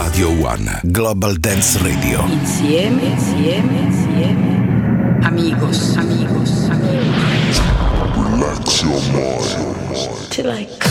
Radio One Global Dance Radio. Insieme. Amigos. Relax your mind. Till I